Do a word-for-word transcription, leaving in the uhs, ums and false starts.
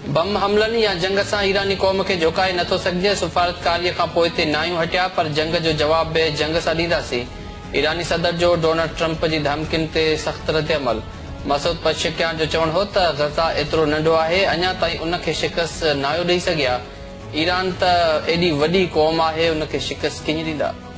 Bomb हमलनि या जंग सां ईरानी क़ौम खे झुकाए नथो सघिजे। सफ़ारतकारीअ खां पोइ ते नायूं हटिया पर जंग जो जवाब बि जंग सां ॾींदासीं। ईरानी सदर जो डोनाल्ड ट्रंप जी धमकियुनि ते सख़्त रद्दअमल। मसूद पशकियान जो चवणु हो त गज़ा एतिरो नंढो आहे, अञा ताईं उन खे शिकस्त नायो ॾेई सघिया। ईरान त एॾी वॾी क़ौम आहे, उन खे शिकस्त कीअं ॾींदा।